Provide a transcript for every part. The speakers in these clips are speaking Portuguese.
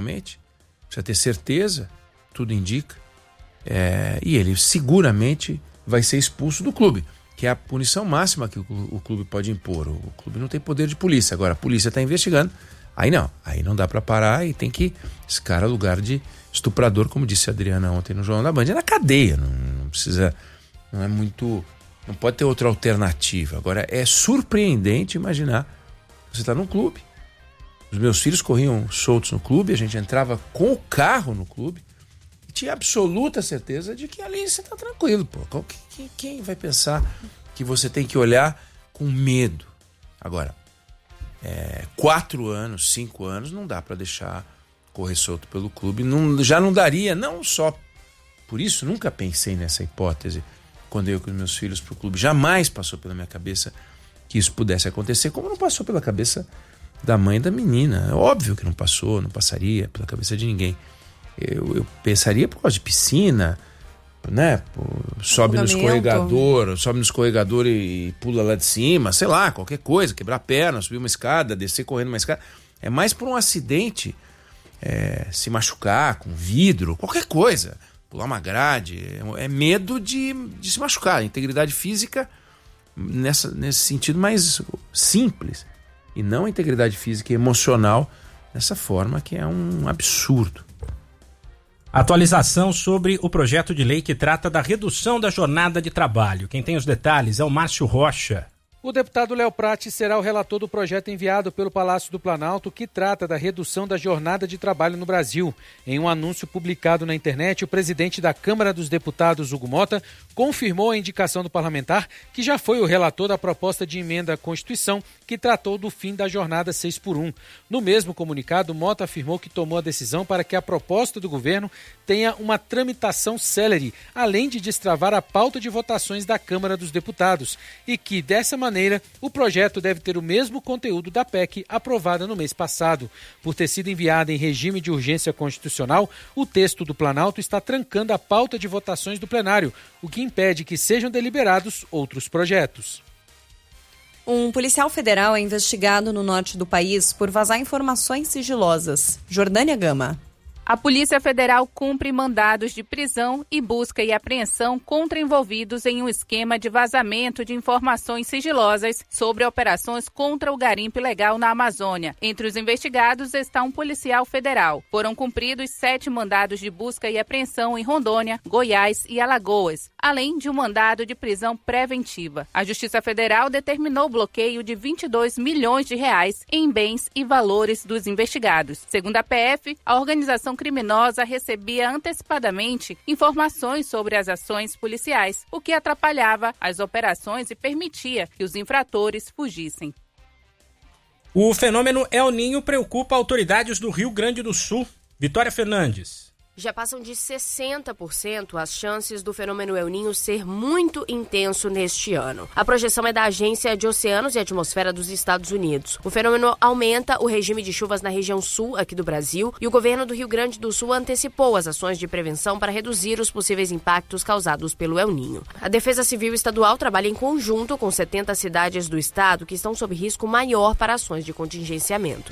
realmente, precisa ter certeza, tudo indica, e ele seguramente vai ser expulso do clube, que é a punição máxima que o clube pode impor. O clube não tem poder de polícia, agora a polícia está investigando, aí não dá para parar e tem que, esse cara é lugar de estuprador, como disse a Adriana ontem no Jornal da Band, é na cadeia, não precisa, não é muito, não pode ter outra alternativa. Agora é surpreendente imaginar, você está num clube, os meus filhos corriam soltos no clube, a gente entrava com o carro no clube e tinha absoluta certeza de que ali você está tranquilo, pô. Quem vai pensar que você tem que olhar com medo? Agora, 4 anos, 5 anos, não dá para deixar correr solto pelo clube. Já não daria, não só por isso, nunca pensei nessa hipótese quando eu com os meus filhos para o clube. Jamais passou pela minha cabeça que isso pudesse acontecer, como não passou pela cabeça da mãe da menina. É óbvio que não passaria pela cabeça de ninguém. Eu pensaria por causa de piscina, né? Sobe no escorregador e pula lá de cima, sei lá, qualquer coisa, quebrar a perna, subir uma escada, descer correndo uma escada. É mais por um acidente, se machucar com vidro, qualquer coisa, pular uma grade. É medo de se machucar. Integridade física nesse sentido mais simples, e não a integridade física e emocional dessa forma, que é um absurdo. Atualização sobre o projeto de lei que trata da redução da jornada de trabalho. Quem tem os detalhes é o Márcio Rocha. O deputado Léo Prates será o relator do projeto enviado pelo Palácio do Planalto, que trata da redução da jornada de trabalho no Brasil. Em um anúncio publicado na internet, o presidente da Câmara dos Deputados, Hugo Mota, confirmou a indicação do parlamentar, que já foi o relator da proposta de emenda à Constituição, que tratou do fim da jornada 6x1. No mesmo comunicado, Mota afirmou que tomou a decisão para que a proposta do governo tenha uma tramitação célere, além de destravar a pauta de votações da Câmara dos Deputados, e que, dessa maneira, o projeto deve ter o mesmo conteúdo da PEC aprovada no mês passado. Por ter sido enviada em regime de urgência constitucional, o texto do Planalto está trancando a pauta de votações do plenário, o que impede que sejam deliberados outros projetos. Um policial federal é investigado no norte do país por vazar informações sigilosas. Jordânia Gama. A Polícia Federal cumpre mandados de prisão e busca e apreensão contra envolvidos em um esquema de vazamento de informações sigilosas sobre operações contra o garimpo ilegal na Amazônia. Entre os investigados está um policial federal. Foram cumpridos 7 mandados de busca e apreensão em Rondônia, Goiás e Alagoas, além de um mandado de prisão preventiva. A Justiça Federal determinou o bloqueio de 22 milhões de reais em bens e valores dos investigados. Segundo a PF, a organização criminosa recebia antecipadamente informações sobre as ações policiais, o que atrapalhava as operações e permitia que os infratores fugissem. O fenômeno El Ninho preocupa autoridades do Rio Grande do Sul. Vitória Fernandes. Já passam de 60% as chances do fenômeno El Ninho ser muito intenso neste ano. A projeção é da Agência de Oceanos e Atmosfera dos Estados Unidos. O fenômeno aumenta o regime de chuvas na região sul aqui do Brasil e o governo do Rio Grande do Sul antecipou as ações de prevenção para reduzir os possíveis impactos causados pelo El Ninho. A Defesa Civil Estadual trabalha em conjunto com 70 cidades do estado que estão sob risco maior para ações de contingenciamento.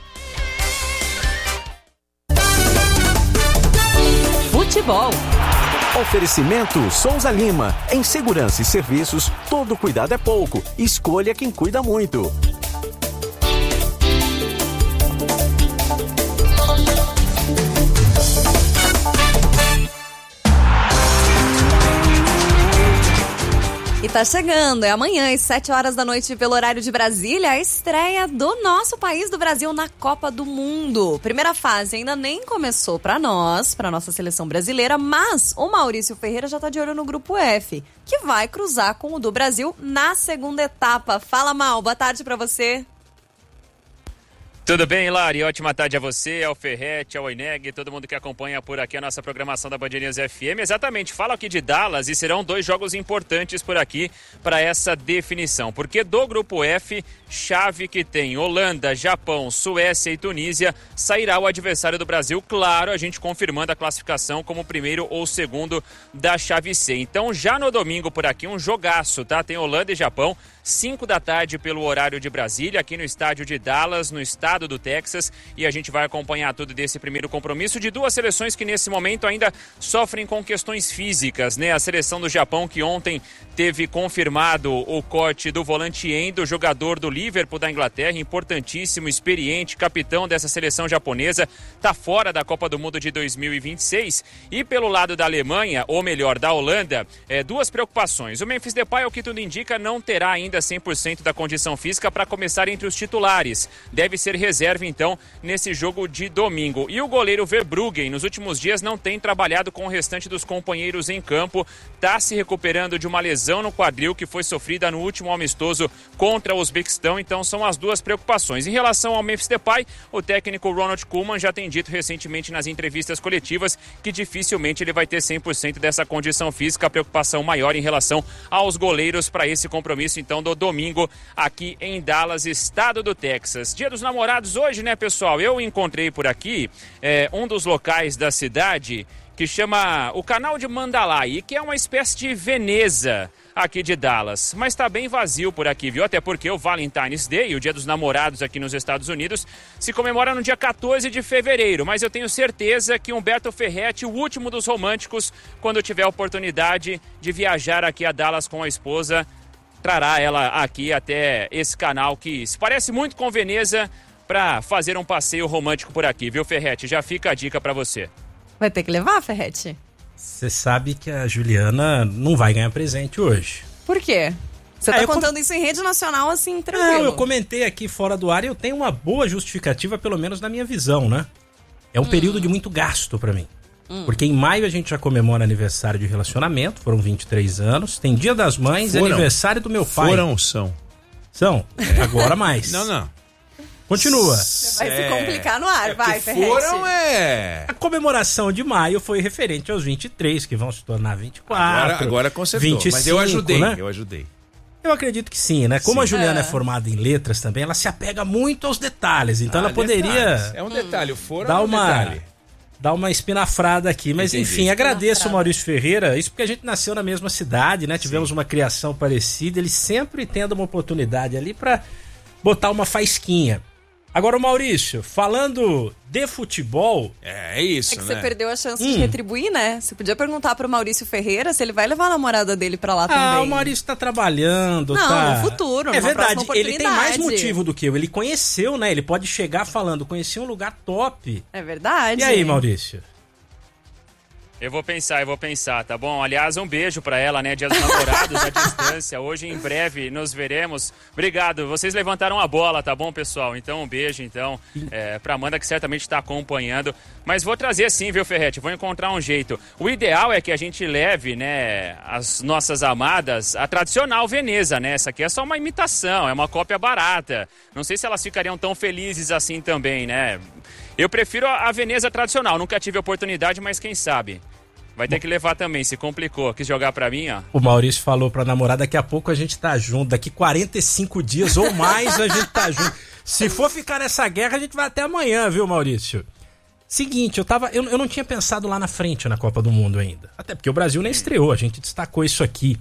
Futebol. Oferecimento Souza Lima. Em segurança e serviços, todo cuidado é pouco. Escolha quem cuida muito. E tá chegando, é amanhã às 7 horas da noite pelo horário de Brasília, a estreia do nosso país do Brasil na Copa do Mundo. Primeira fase ainda nem começou pra nossa seleção brasileira, mas o Maurício Ferreira já tá de olho no grupo F, que vai cruzar com o do Brasil na segunda etapa. Fala, Mal, boa tarde pra você. Tudo bem, Lari? Ótima tarde a você, ao Ferretti, ao Oineg, todo mundo que acompanha por aqui a nossa programação da Band News FM. Exatamente, falo aqui de Dallas e serão 2 jogos importantes por aqui para essa definição. Porque do grupo F, chave que tem Holanda, Japão, Suécia e Tunísia, sairá o adversário do Brasil, claro, a gente confirmando a classificação como primeiro ou segundo da chave C. Então já no domingo por aqui um jogaço, tá? Tem Holanda e Japão. 5 da tarde pelo horário de Brasília, aqui no estádio de Dallas, no estado do Texas, e a gente vai acompanhar tudo desse primeiro compromisso de duas seleções que nesse momento ainda sofrem com questões físicas, né? A seleção do Japão, que ontem teve confirmado o corte do volante Endo, jogador do Liverpool da Inglaterra, importantíssimo, experiente, capitão dessa seleção japonesa, está fora da Copa do Mundo de 2026. E pelo lado da Alemanha, ou melhor, da Holanda, duas preocupações. O Memphis Depay, ao que tudo indica, não terá ainda 100% da condição física para começar entre os titulares. Deve ser reserva, então, nesse jogo de domingo. E o goleiro Verbruggen, nos últimos dias, não tem trabalhado com o restante dos companheiros em campo. Está se recuperando de uma lesão no quadril que foi sofrida no último amistoso contra o Uzbequistão. Então, são as duas preocupações. Em relação ao Memphis Depay, o técnico Ronald Koeman já tem dito recentemente nas entrevistas coletivas que dificilmente ele vai ter 100% dessa condição física. A preocupação maior em relação aos goleiros para esse compromisso, então, do domingo aqui em Dallas, estado do Texas. Dia dos Namorados hoje, né, pessoal? Eu encontrei por aqui um dos locais da cidade que chama o Canal de Mandalay, que é uma espécie de Veneza aqui de Dallas, mas está bem vazio por aqui, viu? Até porque o Valentine's Day, o Dia dos Namorados aqui nos Estados Unidos, se comemora no dia 14 de fevereiro, mas eu tenho certeza que Humberto Ferretti, o último dos românticos, quando tiver a oportunidade de viajar aqui a Dallas com a esposa, trará ela aqui até esse canal que se parece muito com Veneza para fazer um passeio romântico por aqui, viu, Ferretti? Já fica a dica para você. Vai ter que levar, Ferretti? Você sabe que a Juliana não vai ganhar presente hoje. Por quê? Você tá contando isso em rede nacional, assim, tranquilo? Não, eu comentei aqui fora do ar e eu tenho uma boa justificativa, pelo menos na minha visão, né? É um período de muito gasto pra mim. Porque em maio a gente já comemora aniversário de relacionamento, foram 23 anos. Tem Dia das Mães e aniversário do meu pai. São. Agora mais. Não. Continua. Vai se complicar no ar, vai, Ferretti. A comemoração de maio foi referente aos 23, que vão se tornar 24. Agora consertou, 25, mas eu ajudei, né? Eu acredito que sim, né? Como a Juliana é formada em letras também, ela se apega muito aos detalhes. Então ela poderia... Detalhes. É um detalhe, o foro é um detalhe. Dar uma espinafrada aqui, mas enfim, agradeço o Maurício Ferreira, isso porque a gente nasceu na mesma cidade, né? Tivemos uma criação parecida, ele sempre tendo uma oportunidade ali pra botar uma faísquinha. Agora, o Maurício, falando de futebol... É isso, né? Você perdeu a chance de retribuir, né? Você podia perguntar pro Maurício Ferreira se ele vai levar a namorada dele pra lá também. O Maurício tá trabalhando, no futuro, é verdade, ele tem mais motivo do que eu. Ele conheceu, né? Ele pode chegar falando, conheci um lugar top. É verdade. E aí, Maurício? Eu vou pensar, tá bom? Aliás, um beijo pra ela, né? Dia dos Namorados, à distância. Hoje, em breve, nos veremos. Obrigado. Vocês levantaram a bola, tá bom, pessoal? Então, um beijo, então, pra Amanda, que certamente tá acompanhando. Mas vou trazer sim, viu, Ferretti? Vou encontrar um jeito. O ideal é que a gente leve, né, as nossas amadas, a tradicional Veneza, né? Essa aqui é só uma imitação, é uma cópia barata. Não sei se elas ficariam tão felizes assim também, né? Eu prefiro a Veneza tradicional. Nunca tive oportunidade, mas quem sabe? Vai ter que levar também, se complicou. Quis jogar pra mim, ó. O Maurício falou pra namorada, daqui a pouco a gente tá junto. Daqui 45 dias ou mais a gente tá junto. Se for ficar nessa guerra, a gente vai até amanhã, viu, Maurício? Seguinte, eu não tinha pensado lá na frente na Copa do Mundo ainda. Até porque o Brasil nem estreou, a gente destacou isso aqui.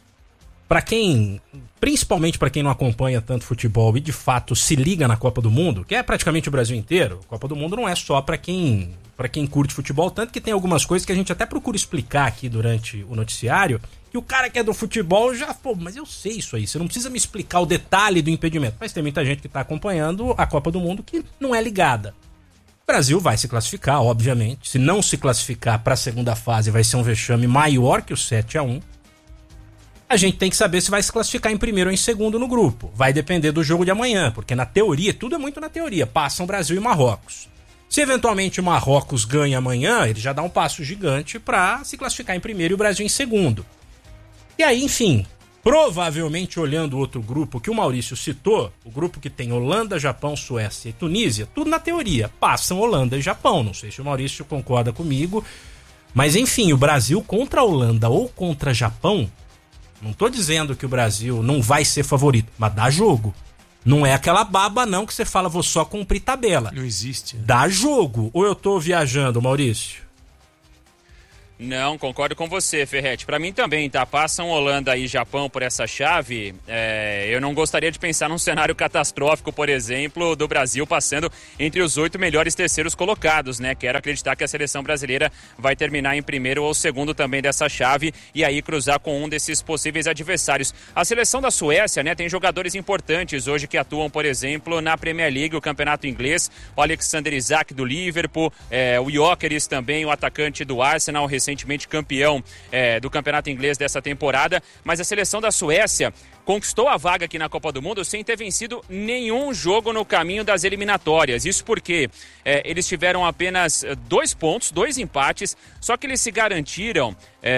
Principalmente para quem não acompanha tanto futebol e de fato se liga na Copa do Mundo, que é praticamente o Brasil inteiro, a Copa do Mundo não é só para quem curte futebol, tanto que tem algumas coisas que a gente até procura explicar aqui durante o noticiário, que o cara que é do futebol já, mas eu sei isso aí, você não precisa me explicar o detalhe do impedimento. Mas tem muita gente que está acompanhando a Copa do Mundo que não é ligada. O Brasil vai se classificar, obviamente. Se não se classificar para a segunda fase, vai ser um vexame maior que o 7-1. A gente tem que saber se vai se classificar em primeiro ou em segundo no grupo. Vai depender do jogo de amanhã, porque na teoria, tudo é muito na teoria, passam Brasil e Marrocos. Se eventualmente o Marrocos ganha amanhã, ele já dá um passo gigante para se classificar em primeiro e o Brasil em segundo. E aí, enfim, provavelmente olhando o outro grupo que o Maurício citou, o grupo que tem Holanda, Japão, Suécia e Tunísia, tudo na teoria, passam Holanda e Japão. Não sei se o Maurício concorda comigo, mas enfim, o Brasil contra a Holanda ou contra Japão, não tô dizendo que o Brasil não vai ser favorito, mas dá jogo. Não é aquela baba não que você fala, vou só cumprir tabela. Não existe. Dá jogo. Ou eu tô viajando, Maurício? Não, concordo com você, Ferretti. Para mim também, tá? Passam Holanda e Japão por essa chave. Eu não gostaria de pensar num cenário catastrófico, por exemplo, do Brasil passando entre os 8 melhores terceiros colocados, né? Quero acreditar que a seleção brasileira vai terminar em primeiro ou segundo também dessa chave e aí cruzar com um desses possíveis adversários. A seleção da Suécia, né, tem jogadores importantes hoje que atuam, por exemplo, na Premier League, o campeonato inglês. O Alexander Isak do Liverpool, o Gyökeres também, o atacante do Arsenal, recentemente campeão do campeonato inglês dessa temporada, mas a seleção da Suécia conquistou a vaga aqui na Copa do Mundo sem ter vencido nenhum jogo no caminho das eliminatórias. Isso porque eles tiveram apenas 2 pontos, 2 empates, só que eles se garantiram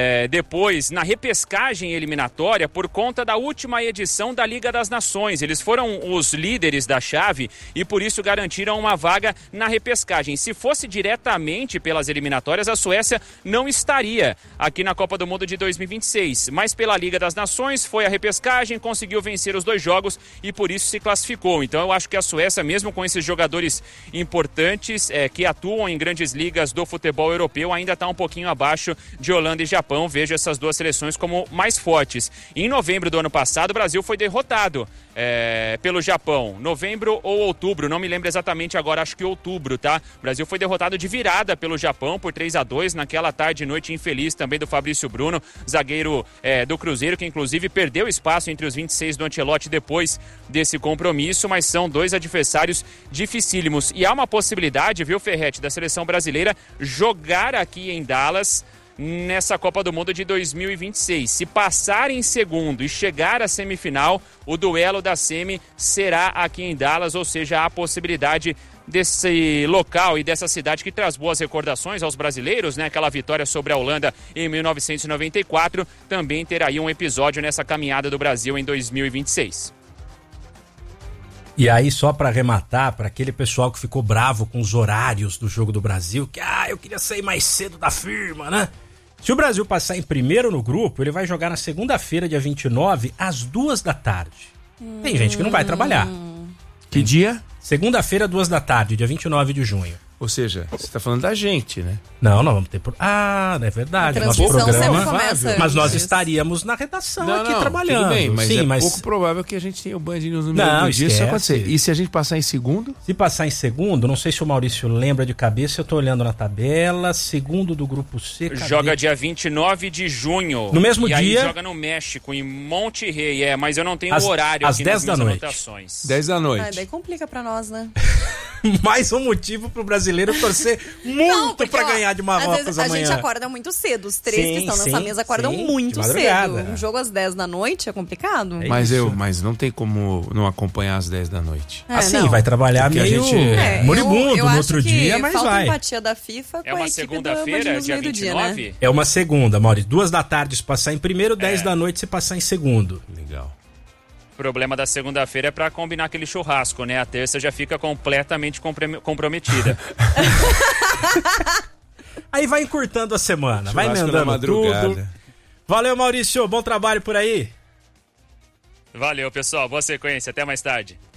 depois na repescagem eliminatória por conta da última edição da Liga das Nações. Eles foram os líderes da chave e por isso garantiram uma vaga na repescagem. Se fosse diretamente pelas eliminatórias, a Suécia não estaria aqui na Copa do Mundo de 2026, mas pela Liga das Nações foi a repescagem, conseguiu vencer os 2 jogos e por isso se classificou. Então eu acho que a Suécia, mesmo com esses jogadores importantes que atuam em grandes ligas do futebol europeu, ainda está um pouquinho abaixo de Holanda e Japão. Vejo essas 2 seleções como mais fortes. Em novembro do ano passado, o Brasil foi derrotado pelo Japão. Novembro ou outubro, não me lembro exatamente agora, acho que outubro, tá? O Brasil foi derrotado de virada pelo Japão por 3-2 naquela tarde e noite infeliz também do Fabrício Bruno, zagueiro do Cruzeiro, que inclusive perdeu espaço entre os 26 do Ancelotti depois desse compromisso, mas são 2 adversários dificílimos. E há uma possibilidade, viu, Ferretti, da seleção brasileira jogar aqui em Dallas nessa Copa do Mundo de 2026. Se passar em segundo e chegar à semifinal, o duelo da semi será aqui em Dallas, ou seja, há a possibilidade desse local e dessa cidade que traz boas recordações aos brasileiros, né? Aquela vitória sobre a Holanda em 1994, também ter aí um episódio nessa caminhada do Brasil em 2026. E aí, só para arrematar, para aquele pessoal que ficou bravo com os horários do Jogo do Brasil, que eu queria sair mais cedo da firma, né? Se o Brasil passar em primeiro no grupo, ele vai jogar na segunda-feira, dia 29, às 14h. Tem gente que não vai trabalhar. Que dia? Segunda-feira, 14h, dia 29 de junho. Ou seja, você está falando da gente, né? Não, nós vamos ter... é verdade. Nosso programa... Mas nós estaríamos na redação aqui trabalhando. Tudo bem, mas pouco provável que a gente tenha o Band News no meio do dia, isso acontecer. E se a gente passar em segundo? Se passar em segundo, não sei se o Maurício lembra de cabeça, eu tô olhando na tabela, segundo do grupo C. Joga dia 29 de junho. No mesmo dia. Aí joga no México, em Monte Rey, mas eu não tenho o horário às aqui 10 da noite. anotações. 10 da noite. Daí complica pra nós, né? Mais um motivo pro brasileiro torcer muito pra ganhar de Marrocos amanhã. A gente acorda muito cedo. Os 3 que estão nessa mesa acordam muito cedo. Um jogo às 10 da noite é complicado. Mas não tem como não acompanhar às 10 da noite. Vai trabalhar porque meio moribundo no outro dia, mas vai. Falta empatia da FIFA com a equipe da Band News dia meio do dia, né? É uma segunda, Maurício. 14h se passar em primeiro, 10 da noite se passar em segundo. Legal. O problema da segunda-feira é pra combinar aquele churrasco, né? A terça já fica completamente comprometida. Aí vai encurtando a semana, vai emendando tudo. Valeu, Maurício, bom trabalho por aí. Valeu, pessoal, boa sequência, até mais tarde.